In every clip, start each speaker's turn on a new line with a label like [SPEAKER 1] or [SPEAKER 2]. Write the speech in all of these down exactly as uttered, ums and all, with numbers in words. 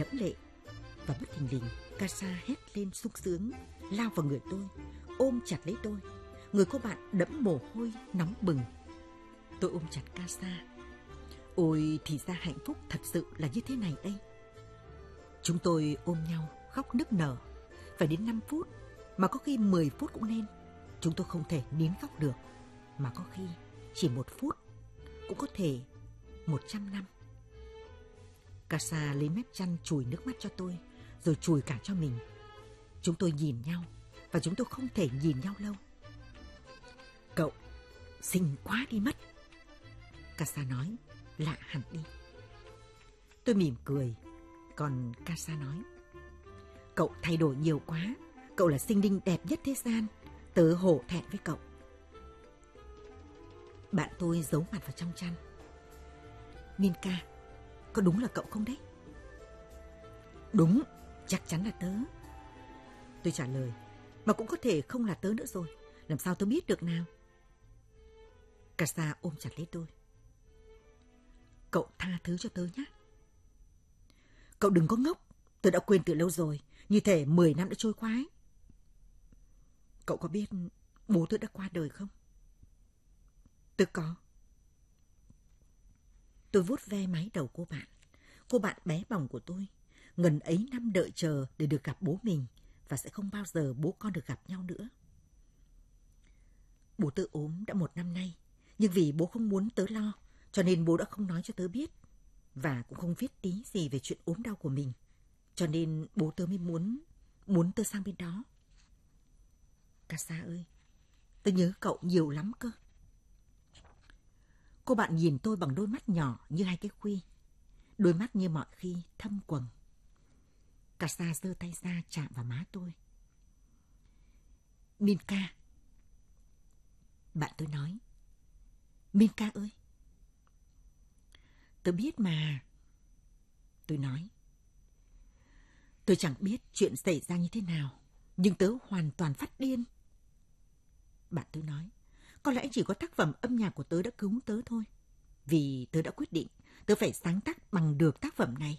[SPEAKER 1] đẫm lệ. Và bất thình lình, Casa hét lên sung sướng, lao vào người tôi, ôm chặt lấy tôi. Người cô bạn đẫm mồ hôi, nóng bừng. Tôi ôm chặt Casa. Ôi, thì ra hạnh phúc thật sự là như thế này đây. Chúng tôi ôm nhau, khóc nức nở. Phải đến năm phút, mà có khi mười phút cũng nên. Chúng tôi không thể nín khóc được. Mà có khi chỉ một phút, cũng có thể một trăm năm. Casa lấy mép chăn chùi nước mắt cho tôi, rồi chùi cả cho mình. Chúng tôi nhìn nhau, và chúng tôi không thể nhìn nhau lâu. Cậu xinh quá đi mất, Casa nói, lạ hẳn đi. Tôi mỉm cười, còn Casa nói, cậu thay đổi nhiều quá, cậu là sinh linh đẹp nhất thế gian, tớ hổ thẹn với cậu. Bạn tôi giấu mặt vào trong chăn. Minka, có đúng là cậu không đấy? Đúng, chắc chắn là tớ. Tôi trả lời, mà cũng có thể không là tớ nữa rồi, làm sao tớ biết được nào? Casa ôm chặt lấy tôi. Cậu tha thứ cho tớ nhé. Cậu đừng có ngốc, tớ đã quên từ lâu rồi, như thể mười năm đã trôi qua ấy. Cậu có biết bố tớ đã qua đời không? Tớ có. Tôi vuốt ve mái đầu cô bạn, cô bạn bé bỏng của tôi. Ngần ấy năm đợi chờ để được gặp bố mình, và sẽ không bao giờ bố con được gặp nhau nữa. Bố tớ ốm đã một năm nay, nhưng vì bố không muốn tớ lo, cho nên bố đã không nói cho tớ biết, và cũng không viết tí gì về chuyện ốm đau của mình. Cho nên bố tớ mới muốn, muốn tớ sang bên đó. Casa ơi, tớ nhớ cậu nhiều lắm cơ. Cô bạn nhìn tôi bằng đôi mắt nhỏ như hai cái khuy. Đôi mắt như mọi khi thâm quầng. Casa giơ tay ra chạm vào má tôi. Minka. Bạn tôi nói. Minka ơi. Tớ biết mà. Tôi nói. Tôi chẳng biết chuyện xảy ra như thế nào, nhưng tớ hoàn toàn phát điên. Bạn tôi nói. Có lẽ chỉ có tác phẩm âm nhạc của tớ đã cứu tớ thôi. Vì tớ đã quyết định tớ phải sáng tác bằng được tác phẩm này,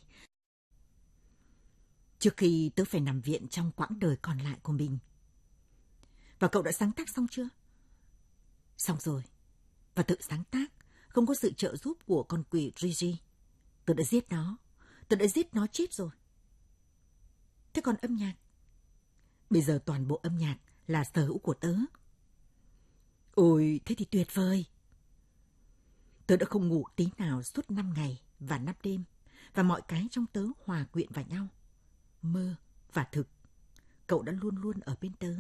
[SPEAKER 1] trước khi tớ phải nằm viện trong quãng đời còn lại của mình. Và cậu đã sáng tác xong chưa? Xong rồi. Và tự sáng tác, không có sự trợ giúp của con quỷ Gigi. Tớ đã giết nó. Tớ đã giết nó chết rồi. Thế còn âm nhạc? Bây giờ toàn bộ âm nhạc là sở hữu của tớ. Ôi, thế thì tuyệt vời. Tớ đã không ngủ tí nào suốt năm ngày và năm đêm, và mọi cái trong tớ hòa quyện vào nhau. Mơ và thực. Cậu đã luôn luôn ở bên tớ.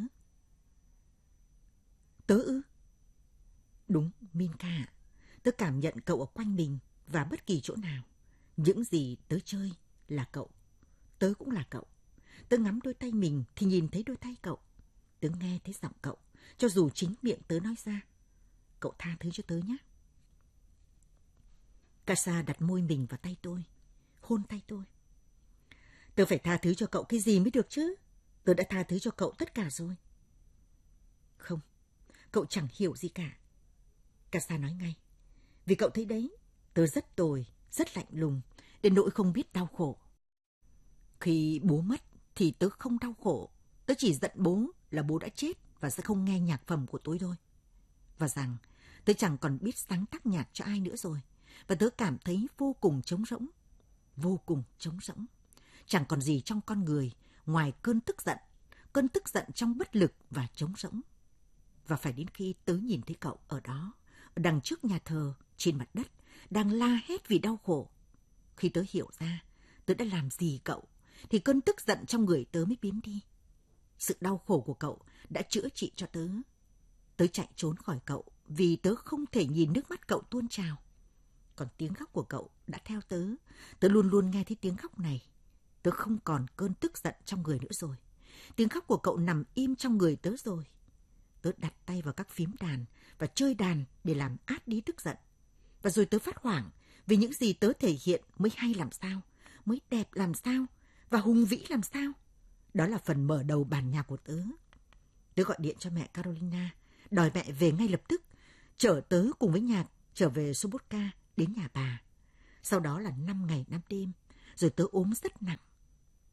[SPEAKER 1] Tớ ư? Đúng, Minka. Tớ cảm nhận cậu ở quanh mình và bất kỳ chỗ nào. Những gì tớ chơi là cậu. Tớ cũng là cậu. Tớ ngắm đôi tay mình thì nhìn thấy đôi tay cậu. Tớ nghe thấy giọng cậu, cho dù chính miệng tớ nói ra. Cậu tha thứ cho tớ nhé. Casa đặt môi mình vào tay tôi, hôn tay tôi. Tớ phải tha thứ cho cậu cái gì mới được chứ? Tớ đã tha thứ cho cậu tất cả rồi. Không, cậu chẳng hiểu gì cả. Casa nói ngay. Vì cậu thấy đấy, tớ rất tồi, rất lạnh lùng, đến nỗi không biết đau khổ. Khi bố mất thì tớ không đau khổ. Tớ chỉ giận bố là bố đã chết và sẽ không nghe nhạc phẩm của tôi thôi. Và rằng tớ chẳng còn biết sáng tác nhạc cho ai nữa rồi. Và tớ cảm thấy vô cùng trống rỗng. Vô cùng trống rỗng. Chẳng còn gì trong con người ngoài cơn tức giận. Cơn tức giận trong bất lực và trống rỗng. Và phải đến khi tớ nhìn thấy cậu ở đó, ở đằng trước nhà thờ, trên mặt đất, đang la hét vì đau khổ. Khi tớ hiểu ra tớ đã làm gì cậu, thì cơn tức giận trong người tớ mới biến đi. Sự đau khổ của cậu đã chữa trị cho tớ. Tớ chạy trốn khỏi cậu vì tớ không thể nhìn nước mắt cậu tuôn trào. Còn tiếng khóc của cậu đã theo tớ. Tớ luôn luôn nghe thấy tiếng khóc này. Tớ không còn cơn tức giận trong người nữa rồi. Tiếng khóc của cậu nằm im trong người tớ rồi. Tớ đặt tay vào các phím đàn và chơi đàn để làm át đi tức giận. Và rồi tớ phát hoảng vì những gì tớ thể hiện mới hay làm sao, mới đẹp làm sao và hùng vĩ làm sao. Đó là phần mở đầu bản nhạc của tớ. Tớ gọi điện cho mẹ Carolina, đòi mẹ về ngay lập tức, chở tớ cùng với nhạc trở về Sobotka đến nhà bà. Sau đó là năm ngày năm đêm, rồi tớ ốm rất nặng,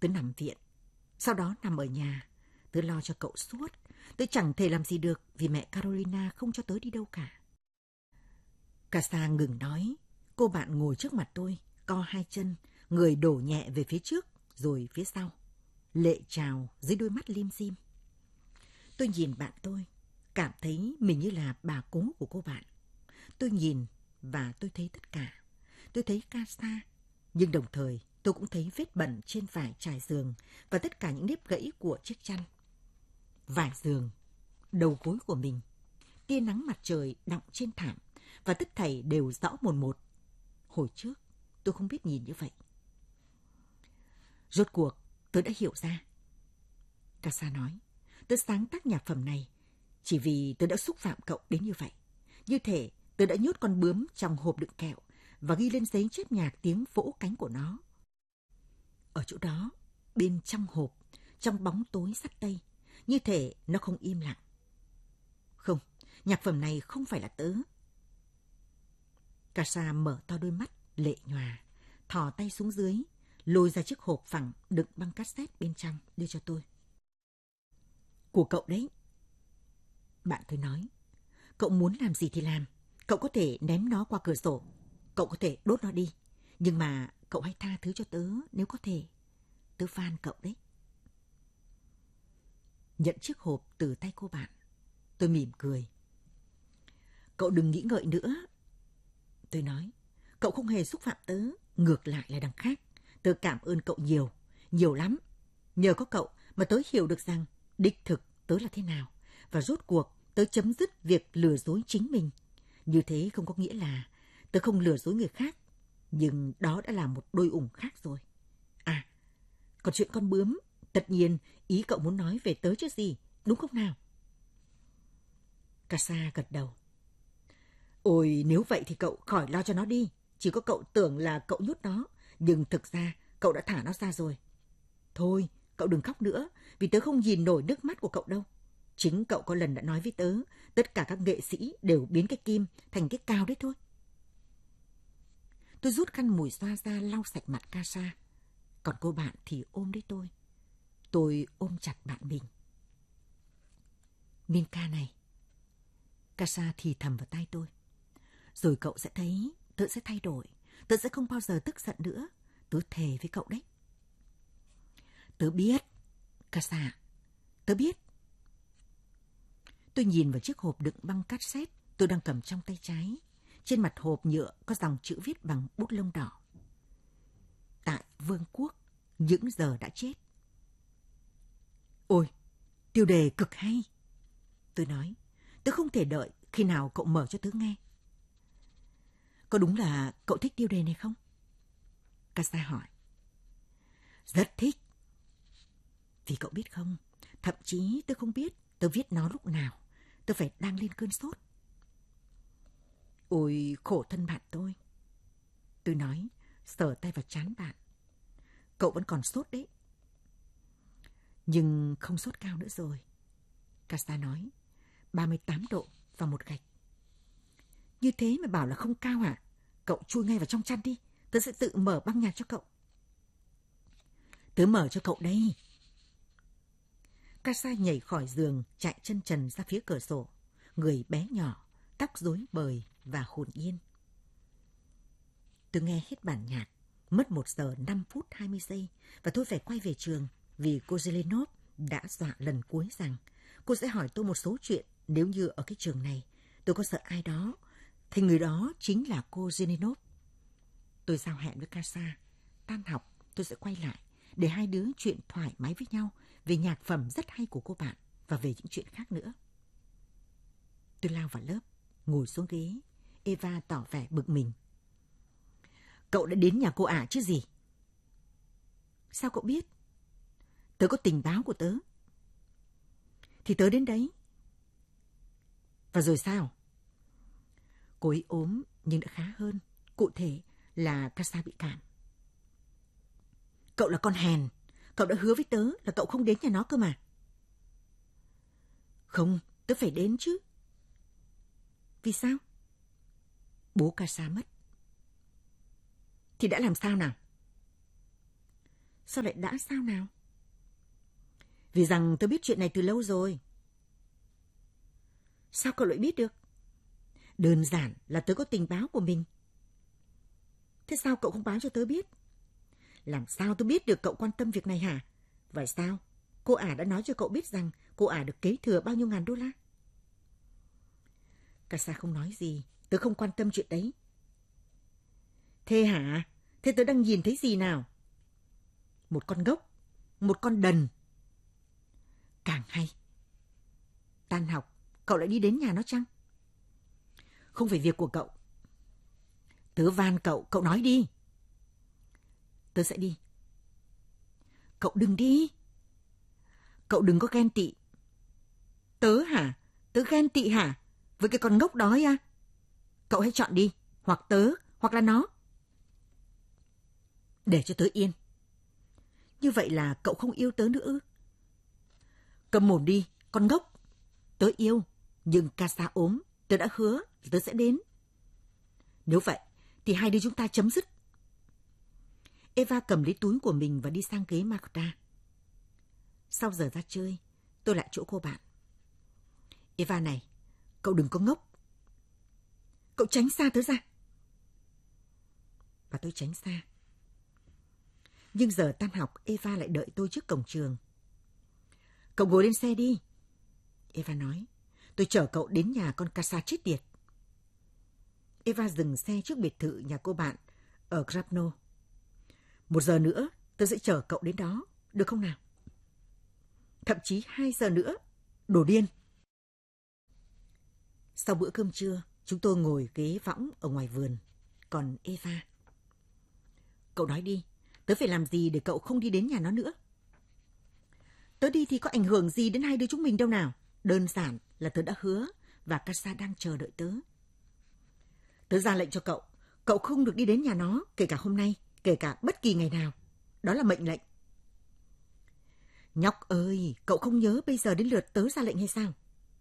[SPEAKER 1] tớ nằm viện. Sau đó nằm ở nhà, tớ lo cho cậu suốt. Tớ chẳng thể làm gì được vì mẹ Carolina không cho tớ đi đâu cả. Casa ngừng nói. Cô bạn ngồi trước mặt tôi, co hai chân, người đổ nhẹ về phía trước, rồi phía sau. Lệ trào dưới đôi mắt lim dim. Tôi nhìn bạn tôi, cảm thấy mình như là bà cố của cô bạn. Tôi nhìn và tôi thấy tất cả. Tôi thấy Casa, nhưng đồng thời tôi cũng thấy vết bẩn trên vải trải giường và tất cả những nếp gãy của chiếc chăn. Vải giường, đầu gối của mình, tia nắng mặt trời đọng trên thảm và tất thảy đều rõ mồn một. Hồi trước, tôi không biết nhìn như vậy. Rốt cuộc, tôi đã hiểu ra. Casa nói, tôi sáng tác nhạc phẩm này chỉ vì tôi đã xúc phạm cậu đến như vậy. Như thể tôi đã nhốt con bướm trong hộp đựng kẹo và ghi lên giấy chép nhạc tiếng vỗ cánh của nó. Ở chỗ đó, bên trong hộp, trong bóng tối sắt tây, như thể nó không im lặng. Không, nhạc phẩm này không phải là tớ. Casa mở to đôi mắt, lệ nhòa, thò tay xuống dưới, lôi ra chiếc hộp phẳng đựng băng cassette bên trong, đưa cho tôi. Của cậu đấy. Bạn tôi nói, cậu muốn làm gì thì làm. Cậu có thể ném nó qua cửa sổ, cậu có thể đốt nó đi. Nhưng mà cậu hãy tha thứ cho tớ nếu có thể. Tớ van cậu đấy. Nhận chiếc hộp từ tay cô bạn, tôi mỉm cười. Cậu đừng nghĩ ngợi nữa. Tôi nói, cậu không hề xúc phạm tớ, ngược lại là đằng khác. Tớ cảm ơn cậu nhiều, nhiều lắm. Nhờ có cậu mà tớ hiểu được rằng đích thực tớ là thế nào. Và rốt cuộc tớ chấm dứt việc lừa dối chính mình. Như thế không có nghĩa là tớ không lừa dối người khác. Nhưng đó đã là một đôi ủng khác rồi. À, còn chuyện con bướm, tất nhiên ý cậu muốn nói về tớ chứ gì, đúng không nào? Casa gật đầu. Ôi, nếu vậy thì cậu khỏi lo cho nó đi. Chỉ có cậu tưởng là cậu nhốt nó, nhưng thực ra cậu đã thả nó ra rồi. Thôi, cậu đừng khóc nữa, vì tớ không nhìn nổi nước mắt của cậu đâu. Chính cậu có lần đã nói với tớ, tất cả các nghệ sĩ đều biến cái kim thành cái cao đấy thôi. Tôi rút khăn mùi xoa ra lau sạch mặt Casa. Còn cô bạn thì ôm lấy tôi. Tôi ôm chặt bạn mình. Minka này. Casa thì thầm vào tai tôi. Rồi cậu sẽ thấy tớ sẽ thay đổi. Tớ sẽ không bao giờ tức giận nữa. Tớ thề với cậu đấy. Tớ biết. Casa, tớ biết. Tôi nhìn vào chiếc hộp đựng băng cassette tôi đang cầm trong tay trái. Trên mặt hộp nhựa có dòng chữ viết bằng bút lông đỏ. Tại Vương quốc, những giờ đã chết. Ôi, tiêu đề cực hay. Tôi nói, tớ không thể đợi khi nào cậu mở cho tớ nghe. Có đúng là cậu thích tiêu đề này không? Casa hỏi. Rất thích. Vì cậu biết không, thậm chí tớ không biết tớ viết nó lúc nào. Tớ phải đang lên cơn sốt. Ôi, khổ thân bạn tôi. Tôi nói, sờ tay vào trán bạn. Cậu vẫn còn sốt đấy. Nhưng không sốt cao nữa rồi. Casa nói, ba mươi tám độ và một gạch. Như thế mà bảo là không cao hả? Cậu chui ngay vào trong chăn đi. Tớ sẽ tự mở băng nhạc cho cậu. Tớ mở cho cậu đây. Casa nhảy khỏi giường, chạy chân trần ra phía cửa sổ. Người bé nhỏ, tóc rối bời và hồn nhiên. Tôi nghe hết bản nhạc, mất một giờ năm phút hai mươi giây và tôi phải quay về trường vì cô Zelenov đã dọa lần cuối rằng cô sẽ hỏi tôi một số chuyện nếu như ở cái trường này tôi có sợ ai đó thì người đó chính là cô Zelenov. Tôi giao hẹn với Casa, tan học tôi sẽ quay lại để hai đứa chuyện thoải mái với nhau về nhạc phẩm rất hay của cô bạn và về những chuyện khác nữa. Tôi lao vào lớp, ngồi xuống ghế. Eva tỏ vẻ bực mình. Cậu đã đến nhà cô ả chứ gì? Sao cậu biết? Tớ có tình báo của tớ. Thì tớ đến đấy. Và rồi sao? Cô ấy ốm nhưng đã khá hơn. Cụ thể là Casa bị cảm. Cậu là con hèn. Cậu đã hứa với tớ là cậu không đến nhà nó cơ mà. Không, tớ phải đến chứ. Vì sao? Bố Casa mất. Thì đã làm sao nào? Sao lại đã sao nào? Vì rằng tớ biết chuyện này từ lâu rồi. Sao cậu lại biết được? Đơn giản là tớ có tình báo của mình. Thế sao cậu không báo cho tớ biết? Làm sao tớ biết được cậu quan tâm việc này hả? Vậy sao? Cô ả đã nói cho cậu biết rằng cô ả được kế thừa bao nhiêu ngàn đô la? Casa không nói gì. Tớ không quan tâm chuyện đấy. Thế hả? Thế tớ đang nhìn thấy gì nào? Một con ngốc. Một con đần. Càng hay. Tan học, cậu lại đi đến nhà nó chăng? Không phải việc của cậu. Tớ van cậu, cậu nói đi. Tớ sẽ đi. Cậu đừng đi. Cậu đừng có ghen tị. Tớ hả? Tớ ghen tị hả? Với cái con ngốc đó à? Cậu hãy chọn đi. Hoặc tớ, hoặc là nó. Để cho tớ yên. Như vậy là cậu không yêu tớ nữa ư? Cầm mồm đi, con ngốc. Tớ yêu, nhưng Casa ốm, tớ đã hứa tớ sẽ đến. Nếu vậy, thì hai đứa chúng ta chấm dứt. Eva cầm lấy túi của mình và đi sang ghế Marta. Sau giờ ra chơi, tôi lại chỗ cô bạn. Eva này, cậu đừng có ngốc. Cậu tránh xa tớ ra. Và tôi tránh xa. Nhưng giờ tan học, Eva lại đợi tôi trước cổng trường. Cậu ngồi lên xe đi. Eva nói, tôi chở cậu đến nhà con Casa chết tiệt. Eva dừng xe trước biệt thự nhà cô bạn ở Grabno. Một giờ nữa, tôi sẽ chở cậu đến đó, được không nào? Thậm chí hai giờ nữa, đồ điên. Sau bữa cơm trưa, chúng tôi ngồi ghế võng ở ngoài vườn. Còn Eva... Cậu nói đi, tớ phải làm gì để cậu không đi đến nhà nó nữa? Tớ đi thì có ảnh hưởng gì đến hai đứa chúng mình đâu nào. Đơn giản là tớ đã hứa và Casa đang chờ đợi tớ. Tớ ra lệnh cho cậu, cậu không được đi đến nhà nó, kể cả hôm nay, kể cả bất kỳ ngày nào. Đó là mệnh lệnh. Nhóc ơi, cậu không nhớ bây giờ đến lượt tớ ra lệnh hay sao?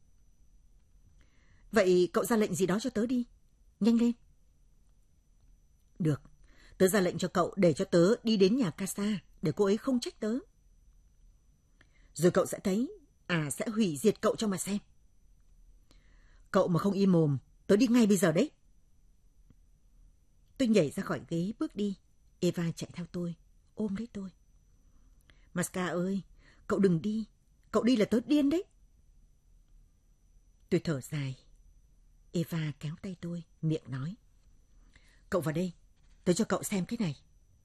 [SPEAKER 1] Vậy cậu ra lệnh gì đó cho tớ đi. Nhanh lên. Được, tớ ra lệnh cho cậu để cho tớ đi đến nhà Casa, để cô ấy không trách tớ. Rồi cậu sẽ thấy, à sẽ hủy diệt cậu cho mà xem. Cậu mà không im mồm, tớ đi ngay bây giờ đấy. Tôi nhảy ra khỏi ghế bước đi. Eva chạy theo tôi, ôm lấy tôi. Masca ơi, cậu đừng đi. Cậu đi là tớ điên đấy. Tôi thở dài. Eva kéo tay tôi, miệng nói. Cậu vào đây, tớ cho cậu xem cái này.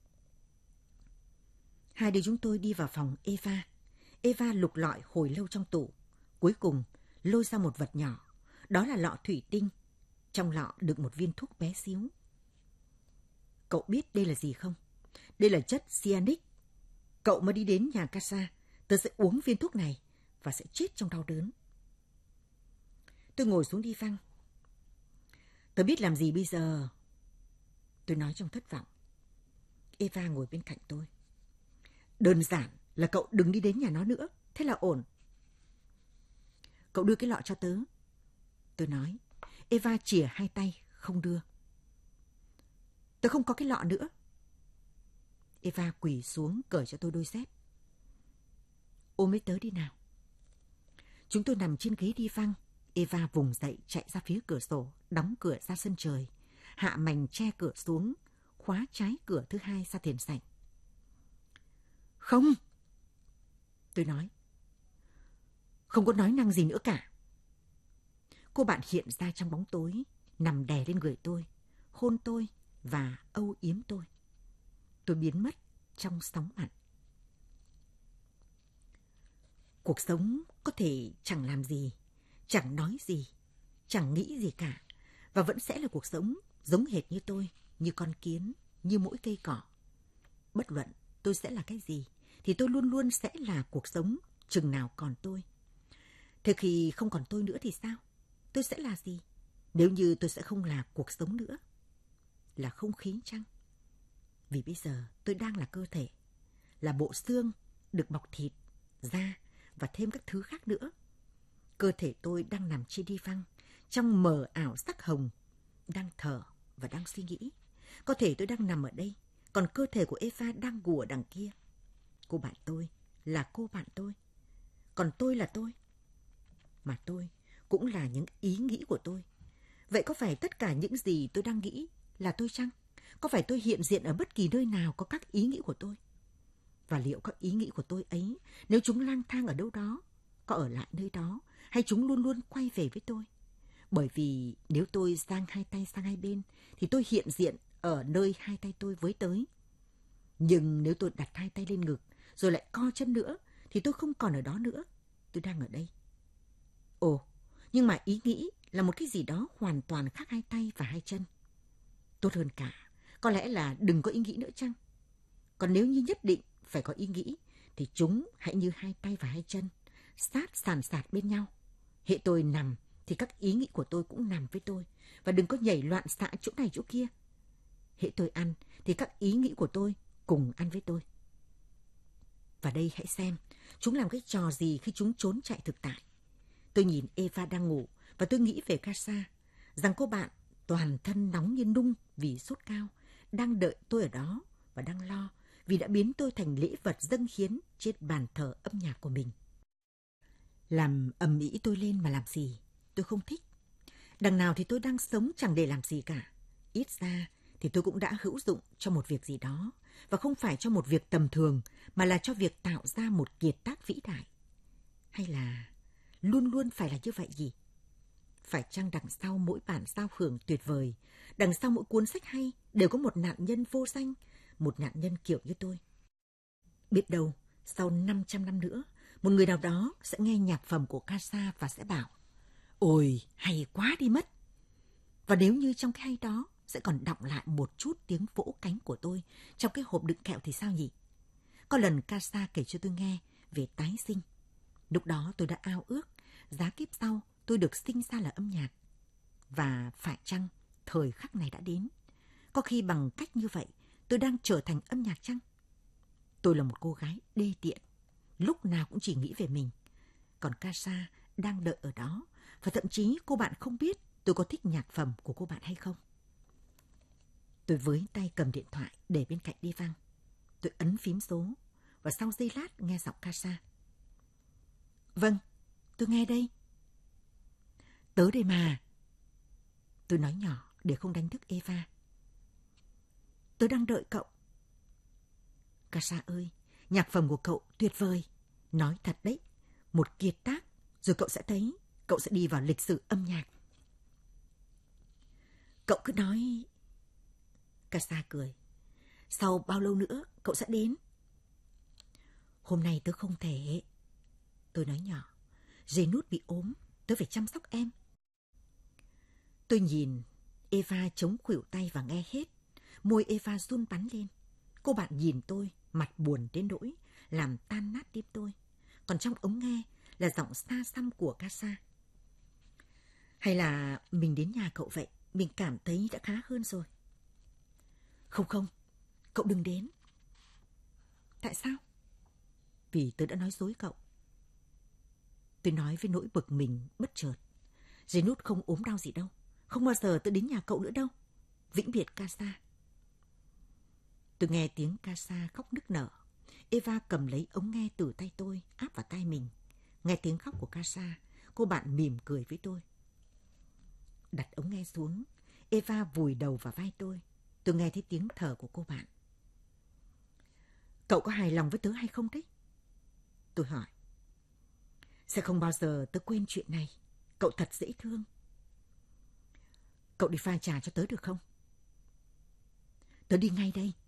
[SPEAKER 1] Hai đứa chúng tôi đi vào phòng Eva. Eva lục lọi hồi lâu trong tủ. Cuối cùng, lôi ra một vật nhỏ. Đó là lọ thủy tinh. Trong lọ đựng một viên thuốc bé xíu. Cậu biết đây là gì không? Đây là chất cyanide. Cậu mà đi đến nhà Casa, tớ sẽ uống viên thuốc này và sẽ chết trong đau đớn. Tôi ngồi xuống đi văng. Tớ biết làm gì bây giờ? Tôi nói trong thất vọng. Eva ngồi bên cạnh tôi. Đơn giản là cậu đừng đi đến nhà nó nữa. Thế là ổn. Cậu đưa cái lọ cho tớ. Tôi nói. Eva chìa hai tay, không đưa. Tớ không có cái lọ nữa. Eva quỳ xuống cởi cho tôi đôi dép. Ôm lấy tớ đi nào. Chúng tôi nằm trên ghế đi văng. Eva vùng dậy chạy ra phía cửa sổ, đóng cửa ra sân trời, hạ mành che cửa xuống, khóa trái cửa thứ hai ra tiền sảnh. Không! Tôi nói. Không có nói năng gì nữa cả. Cô bạn hiện ra trong bóng tối, nằm đè lên người tôi, hôn tôi và âu yếm tôi. Tôi biến mất trong sóng mặn. Cuộc sống có thể chẳng làm gì, chẳng nói gì, chẳng nghĩ gì cả, và vẫn sẽ là cuộc sống giống hệt như tôi, như con kiến, như mỗi cây cỏ. Bất luận tôi sẽ là cái gì, thì tôi luôn luôn sẽ là cuộc sống chừng nào còn tôi. Thế khi không còn tôi nữa thì sao? Tôi sẽ là gì? Nếu như tôi sẽ không là cuộc sống nữa? Là không khí chăng? Vì bây giờ tôi đang là cơ thể, là bộ xương được bọc thịt, da và thêm các thứ khác nữa. Cơ thể tôi đang nằm trên đi văng, trong mờ ảo sắc hồng, đang thở và đang suy nghĩ. Có thể tôi đang nằm ở đây, còn cơ thể của Eva đang ngủ ở đằng kia. Cô bạn tôi là cô bạn tôi. Còn tôi là tôi. Mà tôi cũng là những ý nghĩ của tôi. Vậy có phải tất cả những gì tôi đang nghĩ là tôi chăng? Có phải tôi hiện diện ở bất kỳ nơi nào có các ý nghĩ của tôi? Và liệu các ý nghĩ của tôi ấy, nếu chúng lang thang ở đâu đó, có ở lại nơi đó, hay chúng luôn luôn quay về với tôi? Bởi vì nếu tôi giang hai tay sang hai bên, thì tôi hiện diện ở nơi hai tay tôi với tới. Nhưng nếu tôi đặt hai tay lên ngực, rồi lại co chân nữa, thì tôi không còn ở đó nữa. Tôi đang ở đây. Ồ, nhưng mà ý nghĩ là một cái gì đó hoàn toàn khác hai tay và hai chân. Tốt hơn cả, có lẽ là đừng có ý nghĩ nữa chăng? Còn nếu như nhất định phải có ý nghĩ, thì chúng hãy như hai tay và hai chân, sát sàn sạt bên nhau. Hễ tôi nằm, thì các ý nghĩ của tôi cũng nằm với tôi, và đừng có nhảy loạn xạ chỗ này chỗ kia. Hễ tôi ăn, thì các ý nghĩ của tôi cùng ăn với tôi. Và đây hãy xem, chúng làm cái trò gì khi chúng trốn chạy thực tại. Tôi nhìn Eva đang ngủ, và tôi nghĩ về Casa, rằng cô bạn toàn thân nóng như nung vì sốt cao, đang đợi tôi ở đó và đang lo vì đã biến tôi thành lễ vật dâng hiến trên bàn thờ âm nhạc của mình. Làm ầm ĩ tôi lên mà làm gì? Tôi không thích. Đằng nào thì tôi đang sống chẳng để làm gì cả. Ít ra thì tôi cũng đã hữu dụng cho một việc gì đó, và không phải cho một việc tầm thường, mà là cho việc tạo ra một kiệt tác vĩ đại. Hay là luôn luôn phải là như vậy gì? Phải chăng đằng sau mỗi bản giao hưởng tuyệt vời, đằng sau mỗi cuốn sách hay đều có một nạn nhân vô danh, một nạn nhân kiểu như tôi? Biết đâu, sau năm trăm năm nữa, một người nào đó sẽ nghe nhạc phẩm của Casa và sẽ bảo, ôi, hay quá đi mất. Và nếu như trong cái hay đó sẽ còn đọng lại một chút tiếng vỗ cánh của tôi trong cái hộp đựng kẹo thì sao nhỉ? Có lần Casa kể cho tôi nghe về tái sinh. Lúc đó tôi đã ao ước, giá kiếp sau tôi được sinh ra là âm nhạc. Và phải chăng thời khắc này đã đến? Có khi bằng cách như vậy tôi đang trở thành âm nhạc chăng? Tôi là một cô gái đê tiện, lúc nào cũng chỉ nghĩ về mình. Còn Casa đang đợi ở đó, và thậm chí cô bạn không biết tôi có thích nhạc phẩm của cô bạn hay không. Tôi với tay cầm điện thoại để bên cạnh đi văng. Tôi ấn phím số, và sau giây lát nghe giọng Casa. Vâng, tôi nghe đây. Tớ đây mà. Tôi nói nhỏ để không đánh thức Eva. Tớ đang đợi cậu. Casa ơi, nhạc phẩm của cậu tuyệt vời. Nói thật đấy, một kiệt tác, rồi cậu sẽ thấy, cậu sẽ đi vào lịch sử âm nhạc. Cậu cứ nói... Casa cười. Sau bao lâu nữa cậu sẽ đến? Hôm nay tớ không thể. Tôi nói nhỏ. Janus bị ốm, tớ phải chăm sóc em. Tôi nhìn Eva chống khuỷu tay và nghe hết. Môi Eva run bắn lên. Cô bạn nhìn tôi, mặt buồn đến nỗi, làm tan nát tim tôi. Còn trong ống nghe là giọng xa xăm của Casa. Hay là mình đến nhà cậu vậy, mình cảm thấy đã khá hơn rồi. Không không, cậu đừng đến. Tại sao? Vì tớ đã nói dối cậu. Tôi nói với nỗi bực mình bất chợt. Janus không ốm đau gì đâu. Không bao giờ tớ đến nhà cậu nữa đâu. Vĩnh biệt Casa. Tôi nghe tiếng Casa khóc nức nở. Eva cầm lấy ống nghe từ tay tôi, áp vào tai mình. Nghe tiếng khóc của Casa, cô bạn mỉm cười với tôi. Đặt ống nghe xuống, Eva vùi đầu vào vai tôi. Tôi nghe thấy tiếng thở của cô bạn. Cậu có hài lòng với tớ hay không đấy? Tôi hỏi. Sẽ không bao giờ tớ quên chuyện này. Cậu thật dễ thương. Cậu đi pha trà cho tớ được không? Tớ đi ngay đây.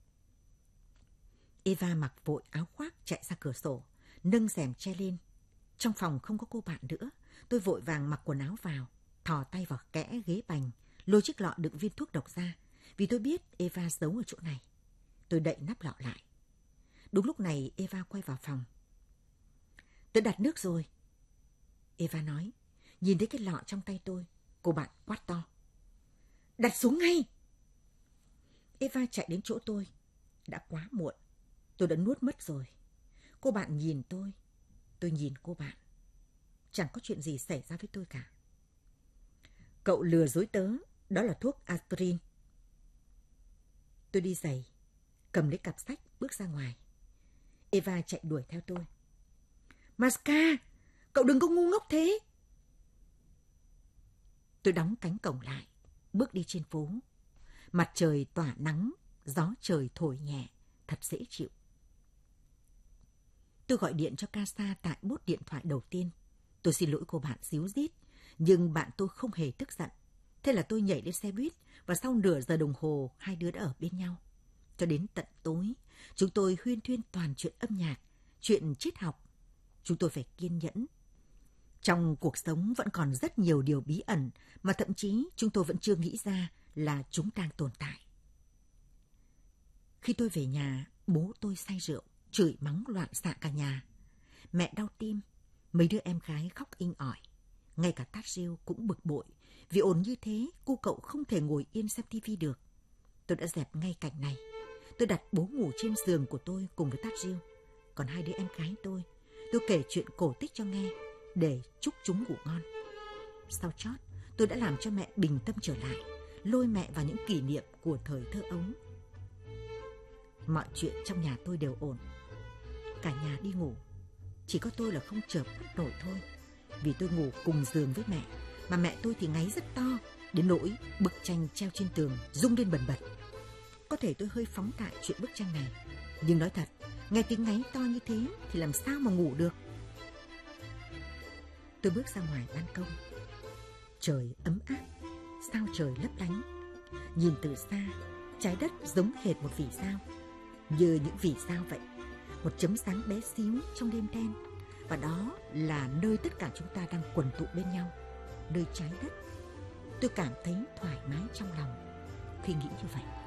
[SPEAKER 1] Eva mặc vội áo khoác chạy ra cửa sổ, nâng rèm che lên. Trong phòng không có cô bạn nữa. Tôi vội vàng mặc quần áo vào, thò tay vào kẽ ghế bành, lôi chiếc lọ đựng viên thuốc độc ra, vì tôi biết Eva giấu ở chỗ này. Tôi đậy nắp lọ lại. Đúng lúc này Eva quay vào phòng. Tớ đặt nước rồi. Eva nói. Nhìn thấy cái lọ trong tay tôi, cô bạn quát to. Đặt xuống ngay! Eva chạy đến chỗ tôi. Đã quá muộn. Tôi đã nuốt mất rồi. Cô bạn nhìn tôi. Tôi nhìn cô bạn. Chẳng có chuyện gì xảy ra với tôi cả. Cậu lừa dối tớ. Đó là thuốc aspirin. Tôi đi giày, cầm lấy cặp sách, bước ra ngoài. Eva chạy đuổi theo tôi. Masca, cậu đừng có ngu ngốc thế. Tôi đóng cánh cổng lại, bước đi trên phố. Mặt trời tỏa nắng, gió trời thổi nhẹ, thật dễ chịu. Tôi gọi điện cho Casa tại bốt điện thoại đầu tiên. Tôi xin lỗi cô bạn díu dít, nhưng bạn tôi không hề tức giận. Thế là tôi nhảy lên xe buýt và sau nửa giờ đồng hồ hai đứa đã ở bên nhau. Cho đến tận tối, chúng tôi huyên thuyên toàn chuyện âm nhạc, chuyện triết học. Chúng tôi phải kiên nhẫn. Trong cuộc sống vẫn còn rất nhiều điều bí ẩn mà thậm chí chúng tôi vẫn chưa nghĩ ra là chúng đang tồn tại. Khi tôi về nhà, bố tôi say rượu, chửi mắng loạn xạ cả nhà. Mẹ đau tim, mấy đứa em gái khóc inh ỏi. Ngay cả Tát Diêu cũng bực bội, vì ồn như thế, cô cậu không thể ngồi yên xem tivi được. Tôi đã dẹp ngay cảnh này. Tôi đặt bố ngủ trên giường của tôi cùng với Tát Diêu. Còn hai đứa em gái tôi, tôi kể chuyện cổ tích cho nghe để chúc chúng ngủ ngon. Sau chót, tôi đã làm cho mẹ bình tâm trở lại, lôi mẹ vào những kỷ niệm của thời thơ ấu. Mọi chuyện trong nhà tôi đều ổn. Cả nhà đi ngủ, chỉ có tôi là không chợp mắt nổi thôi. Vì tôi ngủ cùng giường với mẹ, mà mẹ tôi thì ngáy rất to, đến nỗi bức tranh treo trên tường rung lên bần bật. Có thể tôi hơi phóng đại chuyện bức tranh này, nhưng nói thật, nghe tiếng ngáy to như thế thì làm sao mà ngủ được. Tôi bước ra ngoài ban công. Trời ấm áp, sao trời lấp lánh. Nhìn từ xa, trái đất giống hệt một vì sao, như những vì sao vậy. Một chấm sáng bé xíu trong đêm đen. Và đó là nơi tất cả chúng ta đang quần tụ bên nhau, nơi trái đất. Tôi cảm thấy thoải mái trong lòng khi nghĩ như vậy.